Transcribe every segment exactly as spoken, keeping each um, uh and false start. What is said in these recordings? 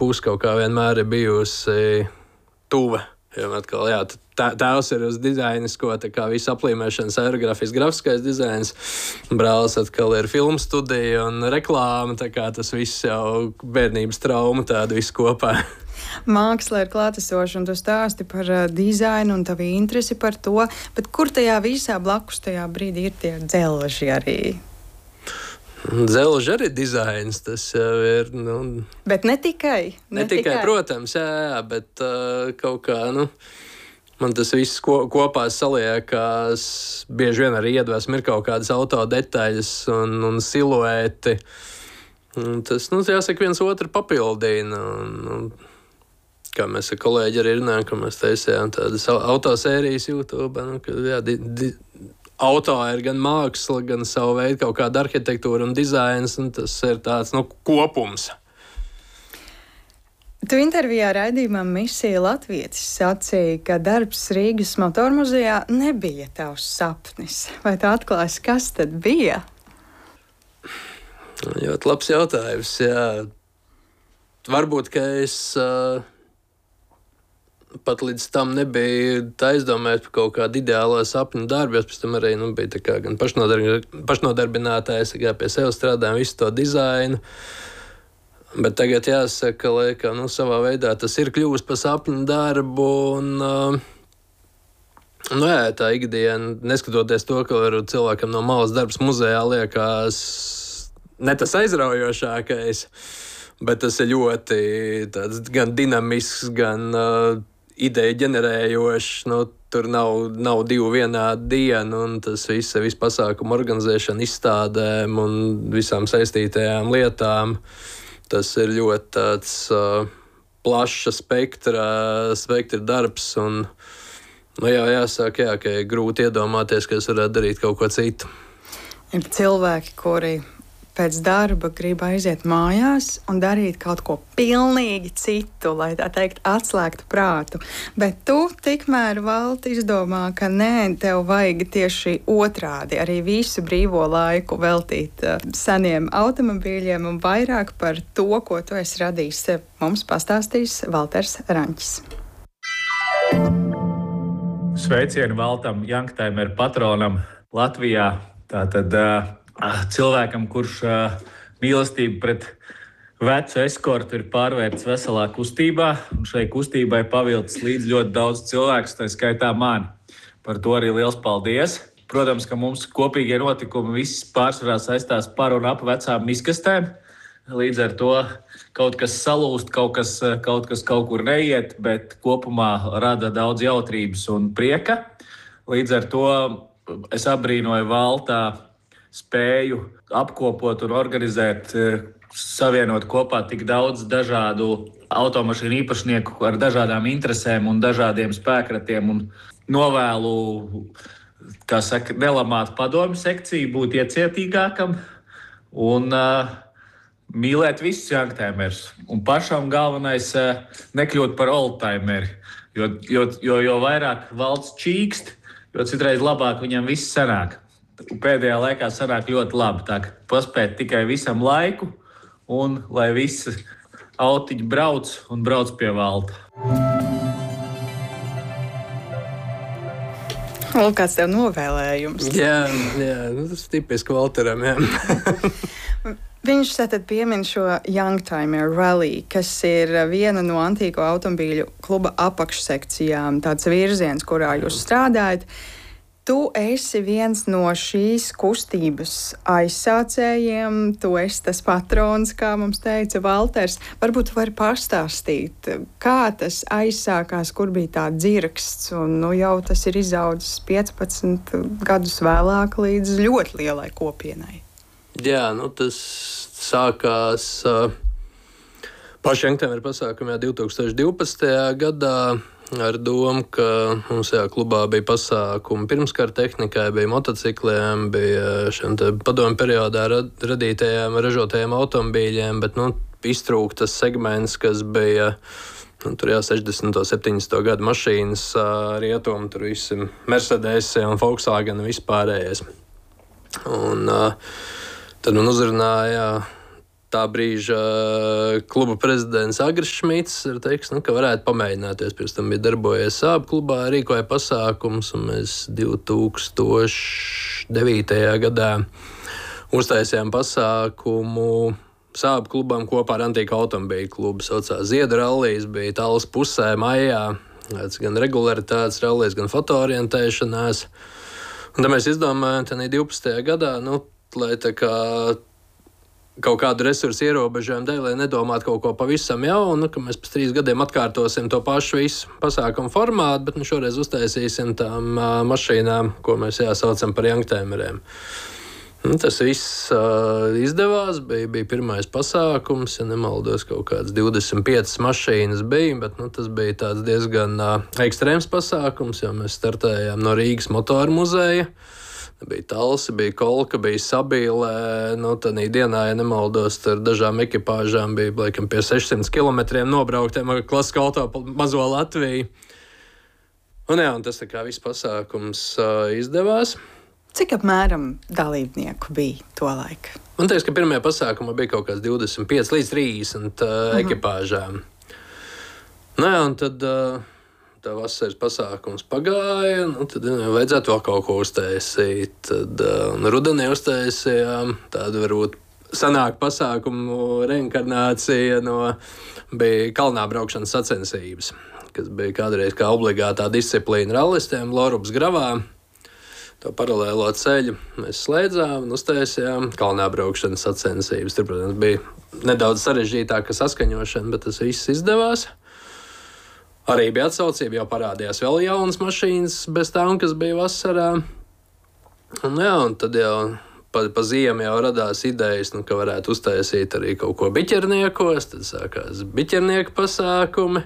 puse kaut kā vienmēr ir bijusi tuva. Jo atkal, jā, tā, tēvs ir uz dizainisko, tā kā visu aplīmēšanas, aerografijas, grafiskais dizains. Brālis atkal ir filmu studija un reklāma, tā kā tas viss jau bērnības trauma tāda viss kopā. Māksla ir klātesoša, un tu stāsti par uh, dizainu un tavu interesi par to, bet kur tajā visā blakus tajā brīdī ir tie dzelži arī? Dzelži arī dizains, tas jau ir. Nu, bet ne tikai. Ne, ne tikai, tikai, protams, jā, jā bet uh, kaut kā, nu, man tas viss ko, kopā saliekas. Bieži vien arī iedvesmu ir kaut kādas auto detaļas un, un siluēti. Un tas, nu, jāsaka, viens otru papildina. Un, un, kā mēs ar kolēģi arī runājam, ka mēs taisījām tādas autosērijas YouTube, nu, ka, jā, di, di, auto ir gan māksla, gan savu veidu kaut kāda arhitektūra un dizains, un tas ir tāds, nu, kopums. Tu intervijā raidījumā Misija Latvietis sacīja, ka darbs Rīgas motormuzejā nebija tavs sapnis. Vai tu atklāsi, kas tad bija? Ļoti labs jautājums, jā. Varbūt, ka es... Uh, pat līdz tam nebija aizdomēts par kaut kādu ideālo sapņu darbu. Es pēc tam arī nu, biju tā kā gan pašnodarbinātājs, kā pie sevis strādājām visu to dizainu. Bet tagad jāsaka, ka nu, savā veidā tas ir kļuvis par sapņu darbu. Un, uh, nu, jā, tā ikdiena, neskatoties to, ka cilvēkam no malas darbs muzejā liekas ne tas aizraujošākais, bet tas ir ļoti tāds, gan dinamisks, gan uh, ideja ģenerējošs. Nu, tur nav, nav divu vienādu dienu, un tas viss, viss pasākumu organizēšana, izstādēm un visām saistītajām lietām. Tas ir ļoti tāds uh, plaša spektra, spektra darbs, un nu, jā, jāsaka, jā, ka ir grūti iedomāties, ka es varētu darīt kaut ko citu. Ir cilvēki, kuri pēc darba grib aiziet mājās un darīt kaut ko pilnīgi citu, lai tā teikt atslēgtu prātu. Bet tu tikmēr, Valti, izdomā, ka nē, tev vajag tieši otrādi, arī visu brīvo laiku veltīt uh, seniem automobīļiem, un vairāk par to, ko tu esi radījis, mums pastāstīs Valters Ranķis. Sveicieni Valtam Youngtimer patronam Latvijā. Tātad uh, cilvēkam, kurš uh, mīlestību pret vecu eskortu ir pārvērts veselā kustībā, un šai kustībai pavilcis līdz ļoti daudz cilvēku, tā skaitā mani. Par to arī liels paldies. Protams, ka mums kopīgie notikumi viss pārsvarā saistās par un ap vecām miskastēm. Līdz ar to kaut kas salūst, kaut kas kaut, kas kaut kur neiet, bet kopumā rada daudz jautrības un prieka. Līdz ar to es apbrīnoju Valtā spēju apkopot un organizēt, savienot kopā tik daudz dažādu automašīnu īpašnieku ar dažādām interesēm un dažādiem spēkratiem, un novēlu, kā saka, nelamāt padomju sekciju, būt iecietīgākam un uh, mīlēt visus youngtimers. Un pašam galvenais uh, nekļūt par oldtimeri, jo, jo, jo, jo vairāk Valts čīkst, jo citreiz labāk viņam viss sanāk. Pēdējā laikā sanāk ļoti labi, tā ka paspēt tikai visam laiku, un lai visi autiņi brauc un brauc pie Valta. Vēl kāds tev novēlējums? Jā, jā, tas ir tipiski Valteram, jā. Viņš tātad piemin šo Youngtimer Rally, kas ir viena no antīko automobīļu kluba apakšsekcijām, tāds virziens, kurā jūs strādājat. Tu esi viens no šīs kustības aizsācējiem, tu esi tas patrons, kā mums teica Valters. Varbūt tu vari pastāstīt, kā tas aizsākās, kur bija tā dzirksts, un nu, jau tas ir izaudzis piecpadsmit gadus vēlāk līdz ļoti lielai kopienai. Jā, nu tas sākās uh, paši Youngtimer pasākumā divi tūkstoši divpadsmitajā gadā. Ar domu, ka mums jā, klubā bija pasākumi pirmskara tehnikai, bija motocikliem, bija šiem padomju periodā radītajiem, ražotajiem automobīļiem, bet nu, iztrūka tas segments, kas bija nu, tur jā, sešdesmito, septiņdesmito gadu mašīnas, rietumu, tur visi Mercedesi un Volkswagen un vispārējais. Un uh, tad man uzrunāja tā brīža kluba prezidents Agris Šmits ir teiks, nu, ka varētu pamēģināties. Pirms tam bija darbojies Sābu klubā, rīkoja pasākums, un mēs divi tūkstoši devītajā gadā uztaisījām pasākumu Sābu klubam kopā ar Antīku automobīļu klubu. Saucās Ziedu rallijas, bija Tallas pusē maijā, gan regularitātes rallijas, gan fotoorientēšanās. Un tad mēs izdomājām, ka divpadsmitajā gadā, nu, lai tā kā kaut kādu resursu ierobežojumu dēļ, lai nedomātu kaut ko pavisam jaunu, ka mēs pēc trīs gadiem atkārtosim to pašu visu pasākumu formātu, bet nu, šoreiz uztaisīsim tām uh, mašīnām, ko mēs jāsaucam par youngtimeriem. Nu, tas viss uh, izdevās, bija, bija pirmais pasākums, ja nemaldos, kaut kāds divdesmit piecas mašīnas bija, bet nu, tas bija tāds diezgan uh, ekstrēms pasākums, jo mēs startējām no Rīgas motoru muzeja. Bija Talsi, bija Kolka, bija Sabīlē. Nu, tādā dienā, ja nemaldos, ar dažām ekipāžām bija laikam, pie sešsimt kilometriem nobrauktiem ar klasisko auto pa mazo Latviju. Un, jā, un tas tā kā viss pasākums uh, izdevās. Cik apmēram dalībnieku bija to laiku? Man teiks, ka pirmajā pasākumā bija kaut kāds divdesmit pieci līdz trīsdesmit uh, mhm. ekipāžām. Nu, jā, un tad... Uh, Tā vasaras pasākums pagāja, nu, tad nu, vajadzētu vēl kaut ko uztaisīt. Tad uh, rudenī uztaisījām tādu varbūt sanāk pasākumu reinkarnācija no bija kalnā braukšanas sacensības, kas bija kādreiz kā obligātā disciplīna rallistiem Lorupas gravā. To paralēlo ceļu mēs slēdzām un uztaisījām kalnā braukšanas sacensības. Tur, protams, bija nedaudz sarežģītāka saskaņošana, bet tas viss izdevās. Arī bija atsaucība, jau parādījās vēl jaunas mašīnas bez tām, kas bija vasarā. Un, jā, un tad jau pa, pa ziemu jau radās idejas, nu, ka varētu uztaisīt arī kaut ko biķerniekos. Tad sākās biķernieku pasākumi.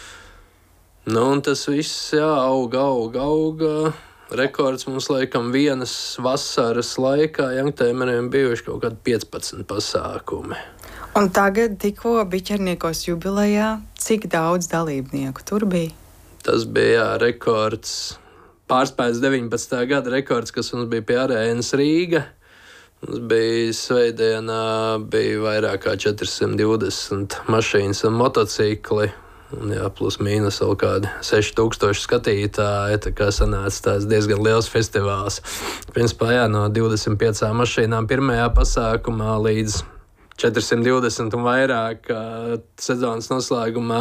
Nu, un tas viss jā, auga, auga, auga. Rekords mums laikam vienas vasaras laikā youngtimeriem bijuši kaut kādi piecpadsmit pasākumi. Un tagad tikko biķerniekos jubilejā, cik daudz dalībnieku tur bija? Tas bija jā, rekords, pārspējas deviņpadsmitā gada rekords, kas mums bija pie arēnas Rīga. Mums bija sveidienā, bija vairāk kā četrsimt divdesmit mašīnas un motocikli. Un jā, plus mīnus vēl kādi seši tūkstoši skatītāji, tā kā sanāca tās diezgan liels festivāls. Principā jā, no divdesmit piecām mašīnām pirmajā pasākumā līdz četrsimt divdesmit un vairāk sezonas noslēgumā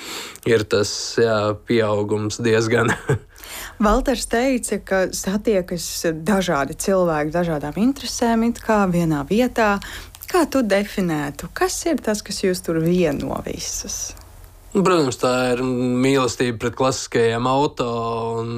ir tas jā, pieaugums diezgan. Valters teica, ka satiekas dažādi cilvēki, dažādām interesēm, it kā vienā vietā. Kā tu definētu, kas ir tas, kas jūs tur vieno visus? Protams, tā ir mīlestība pret klasiskajiem auto, un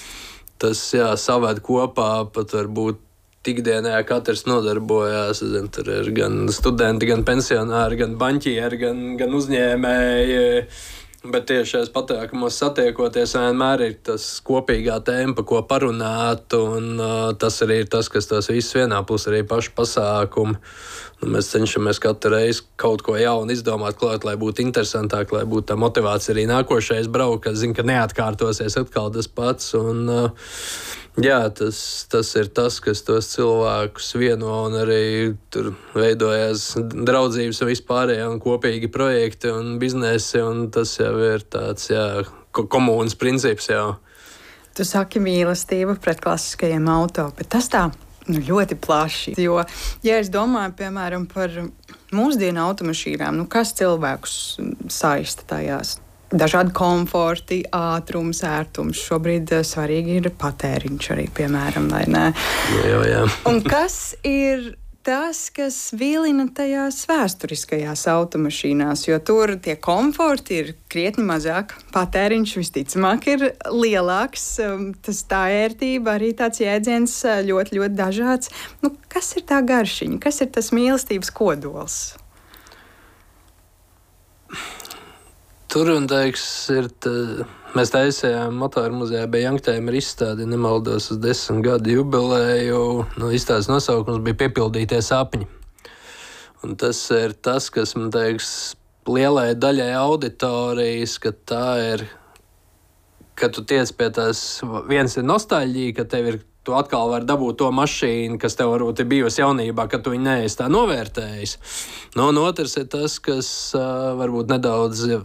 tas jā, saved kopā pat varbūt ikdienā katrs nodarbojās. Zin, tur ir gan studenti, gan pensionāri, gan banķieri, gan, gan uzņēmēji. Bet tieši šajos pasākumos satiekoties, vienmēr ir tas kopīgā tēma, par ko parunāt. Un, uh, tas arī ir tas, kas tos visus vienā plus arī pašu pasākumu. Nu, mēs cenšamies katru reizi kaut ko jaunu izdomāt, klāt, lai būtu interesantāk, lai būtu tā motivācija arī nākošais braukt, kad zina, ka neatkārtosies atkal tas pats. Un, uh, jā, tas, tas ir tas, kas tos cilvēkus vieno, un arī tur veidojās draudzības un vispārējie un kopīgi projekti un biznesi, un tas jau ir tāds, jā, komunas princips jau. Tu saki mīlestība pret klasiskajiem auto, bet tas tā nu, ļoti plaši. Jo, ja es domāju, piemēram, par mūsdienu automašīnām, nu, kas cilvēkus saista tajās? Dažādi komforti, ātrums, ērtums. Šobrīd svarīgi ir patēriņš arī, piemēram, vai ne? Jā, jā. Un kas ir tas, kas vilina tajās vēsturiskajās automašīnās? Jo tur tie komforti ir krietni mazāk, patēriņš visticamāk ir lielāks. Tas tā ērtība, arī tāds jēdziens ļoti, ļoti dažāds. Nu, kas ir tā garšiņa? Kas ir tas mīlestības kodols? Tur un teiks, ir tā, mēs taisījām motoru muzejā, bija youngtimer izstādi, nemaldos uz desmit gadu jubileju. Nu, izstādes nosaukums bija Piepildītie sapņi. Un tas ir tas, kas, man teiks, lielai daļai auditorijas, ka tā ir, ka tu tiec pie tās, viens ir nostalģija, ka tev ir tu atkal vari dabūt to mašīnu, kas tev varbūt ir bijusi jaunībā, kad tu viņu neesi tā novērtējis. No, un otrs ir tas, kas uh, varbūt nedaudz